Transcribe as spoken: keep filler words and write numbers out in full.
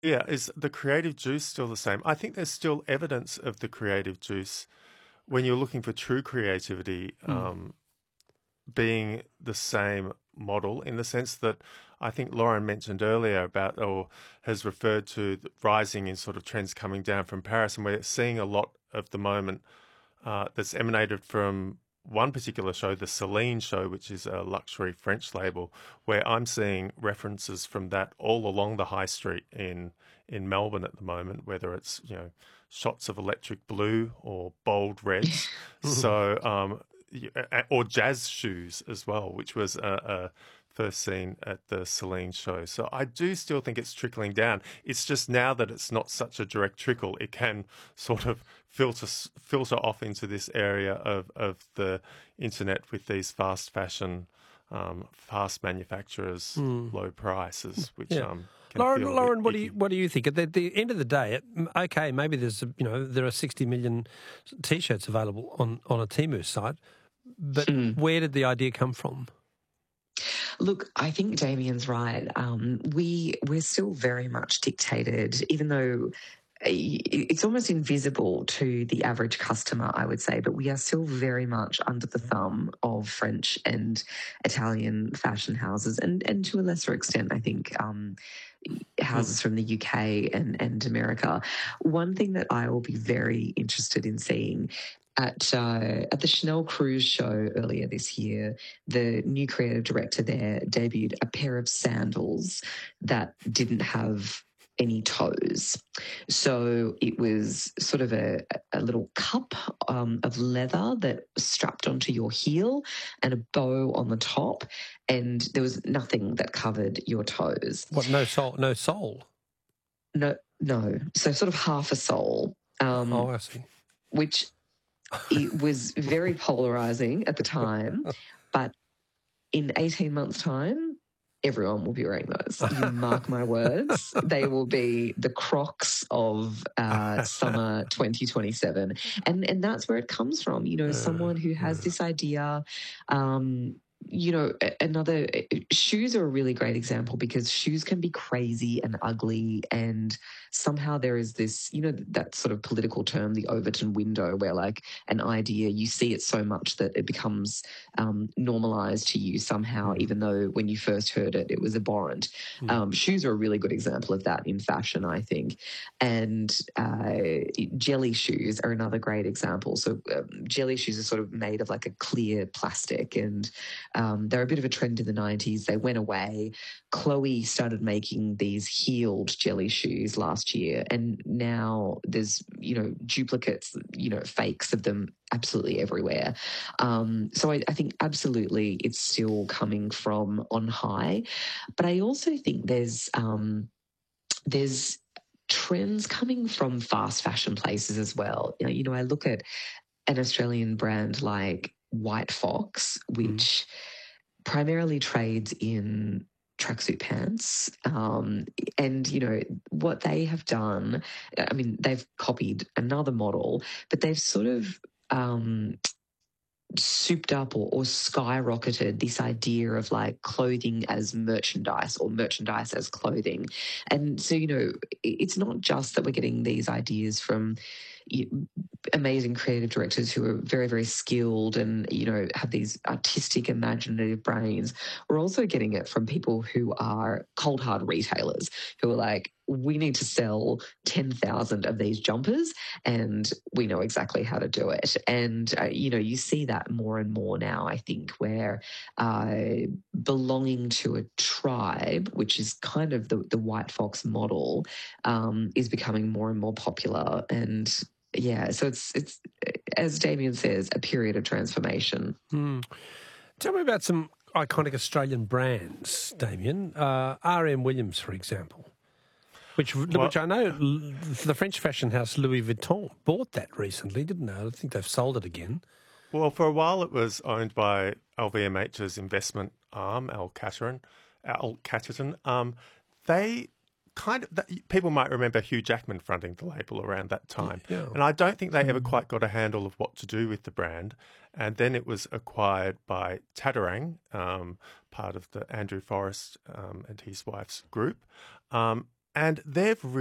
Yeah, is the creative juice still the same? I think there's still evidence of the creative juice when you're looking for true creativity Mm. um, being the same model in the sense that I think Lauren mentioned earlier about or has referred to the rising in sort of trends coming down from Paris, and we're seeing a lot of the moment uh, that's emanated from one particular show, the Celine show, which is a luxury French label, where I'm seeing references from that all along the high street in in Melbourne at the moment, whether it's you know shots of electric blue or bold reds. So um, or jazz shoes as well, which was a, a first seen at the Celine show. So I do still think it's trickling down. It's just now that it's not such a direct trickle, it can sort of filter filter off into this area of, of the internet with these fast fashion, um, fast manufacturers, Mm. low prices, which Yeah. um, can Lauren, feel a bit Lauren, what do you icky. what do you think? At the, the end of the day, it, okay, maybe there's a, you know there are sixty million t-shirts available on on a Temu site, but Hmm. where did the idea come from? Look, I think Damien's right. Um, we we're still very much dictated, even though it's almost invisible to the average customer, I would say, but we are still very much under the thumb of French and Italian fashion houses, and and to a lesser extent, I think. Um, houses Mm. from the U K and, and America. One thing that I will be very interested in seeing at uh, at the Chanel Cruise show earlier this year, the new creative director there debuted a pair of sandals that didn't have any toes. So it was sort of a, a little cup um, of leather that strapped onto your heel and a bow on the top, and there was nothing that covered your toes. What? No soul? No soul? No, no. So sort of half a sole, um, Oh, I see. which it was very polarizing at the time, but in eighteen months' time, everyone will be wearing those. You mark my words, they will be the Crocs of uh, summer twenty twenty-seven. And, and that's where it comes from. You know, someone who has this idea, um, you know, another shoes are a really great example because shoes can be crazy and ugly, and somehow there is this, you know, that sort of political term, the Overton window, where like an idea, you see it so much that it becomes um, normalized to you somehow, even though when you first heard it, it was abhorrent. Mm. Um, shoes are a really good example of that in fashion, I think. And uh, jelly shoes are another great example. So um, jelly shoes are sort of made of like a clear plastic, and um, they're a bit of a trend in the nineties. They went away. Chloe started making these heeled jelly shoes last year, and now there's, you know, duplicates, you know, fakes of them absolutely everywhere. Um, so I, I think absolutely it's still coming from on high. But I also think there's um, there's trends coming from fast fashion places as well. You know, you know, I look at an Australian brand like White Fox, which mm. primarily trades in tracksuit pants. Um, and, you know, what they have done, I mean, they've copied another model, but they've sort of um, souped up or, or skyrocketed this idea of like clothing as merchandise or merchandise as clothing. And so, you know, it's not just that we're getting these ideas from amazing creative directors who are very, very skilled and, you know, have these artistic, imaginative brains. We're also getting it from people who are cold hard retailers who are like, we need to sell ten thousand of these jumpers and we know exactly how to do it. And, uh, you know, you see that more and more now, I think, where uh, belonging to a tribe, which is kind of the, the White Fox model, um, is becoming more and more popular. And yeah, so it's, it's as Damien says, a period of transformation. Mm. Tell me about some iconic Australian brands, Damien. Uh, R M Williams, for example. Which, well, which I know the French fashion house Louis Vuitton bought that recently, didn't they? I think they've sold it again. Well, for a while it was owned by L V M H's investment arm, Al Catterton. Al Catterton. Um, they kind of, people might remember Hugh Jackman fronting the label around that time. Yeah. And I don't think they ever quite got a handle of what to do with the brand. And then it was acquired by Tatarang, um, part of the Andrew Forrest um, and his wife's group. Um, And they've